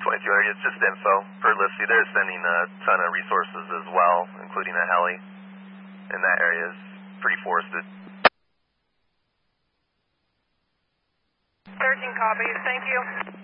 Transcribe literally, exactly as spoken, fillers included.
twenty-two area, it's just info per Lissy. They're sending a ton of resources as well, including a heli, and that area is pretty forested. thirteen copies, thank you.